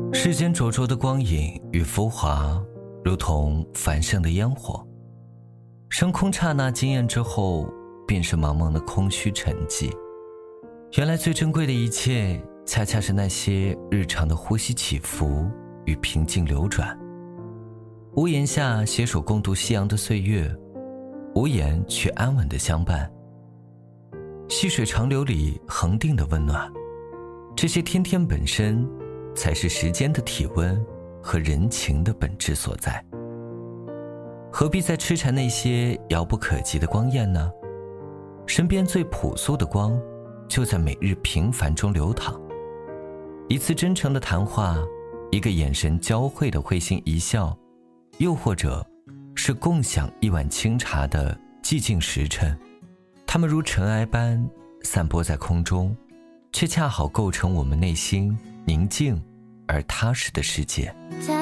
世间灼灼的光影与浮华，如同繁盛的烟火。升空刹那惊艳之后，便是茫茫的空虚沉寂。原来最珍贵的一切，恰恰是那些日常的呼吸起伏与平静流转。屋檐下携手共度夕阳的岁月，无言却安稳的相伴。细水长流里恒定的温暖，这些天天本身才是时间的体温和人情的本质所在。何必再痴缠那些遥不可及的光焰呢？身边最朴素的光，就在每日平凡中流淌。一次真诚的谈话，一个眼神交汇的会心一笑，又或者是共享一碗清茶的寂静时辰，它们如尘埃般散播在空中，却恰好构成我们内心宁静而踏实的世界。 在